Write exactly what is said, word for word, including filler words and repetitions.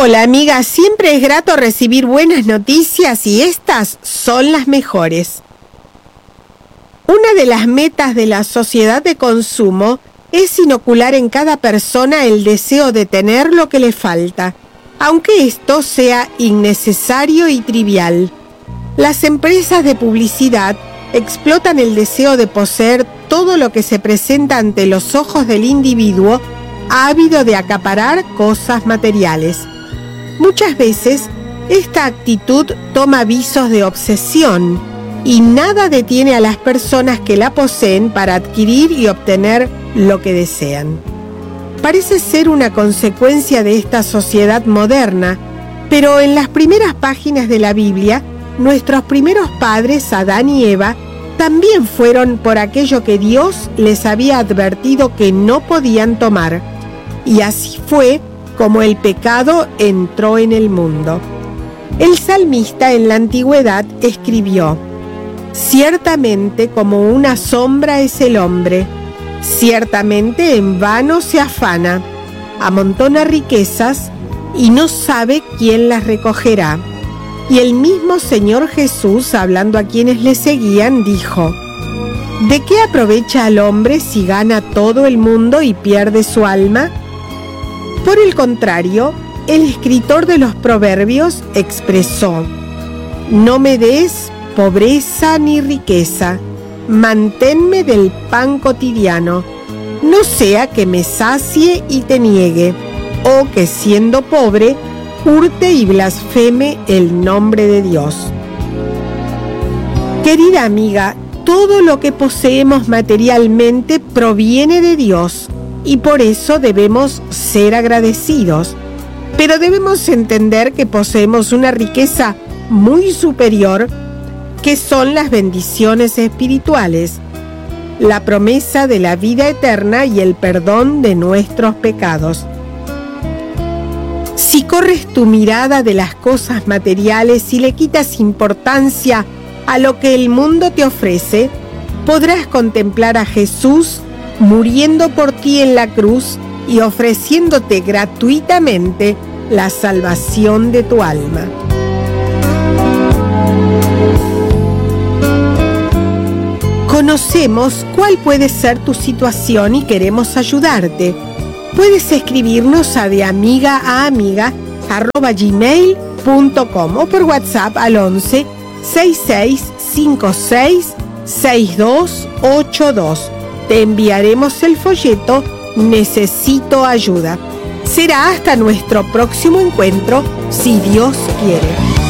Hola amiga, siempre es grato recibir buenas noticias y estas son las mejores. Una de las metas de la sociedad de consumo es inocular en cada persona el deseo de tener lo que le falta, aunque esto sea innecesario y trivial. Las empresas de publicidad explotan el deseo de poseer todo lo que se presenta ante los ojos del individuo ávido de acaparar cosas materiales. Muchas veces, esta actitud toma visos de obsesión y nada detiene a las personas que la poseen para adquirir y obtener lo que desean. Parece ser una consecuencia de esta sociedad moderna, pero en las primeras páginas de la Biblia, nuestros primeros padres, Adán y Eva, también fueron por aquello que Dios les había advertido que no podían tomar. Y así fue como el pecado entró en el mundo. El salmista en la antigüedad escribió: «Ciertamente como una sombra es el hombre, ciertamente en vano se afana, amontona riquezas y no sabe quién las recogerá». Y el mismo Señor Jesús, hablando a quienes le seguían, dijo: «¿De qué aprovecha al hombre si gana todo el mundo y pierde su alma?». Por el contrario, el escritor de los Proverbios expresó: «No me des pobreza ni riqueza, manténme del pan cotidiano, no sea que me sacie y te niegue, o que siendo pobre, hurte y blasfeme el nombre de Dios». Querida amiga, todo lo que poseemos materialmente proviene de Dios y por eso debemos ser agradecidos. Pero debemos entender que poseemos una riqueza muy superior, que son las bendiciones espirituales, la promesa de la vida eterna y el perdón de nuestros pecados. Si corres tu mirada de las cosas materiales y le quitas importancia a lo que el mundo te ofrece, podrás contemplar a Jesús muriendo por ti en la cruz y ofreciéndote gratuitamente la salvación de tu alma. Conocemos cuál puede ser tu situación y queremos ayudarte. Puedes escribirnos a de amiga a amiga arroba gmail punto com o por WhatsApp al once, sesenta y seis, cincuenta y seis, sesenta y dos ochenta y dos. Te enviaremos el folleto Necesito ayuda. Será hasta nuestro próximo encuentro, si Dios quiere.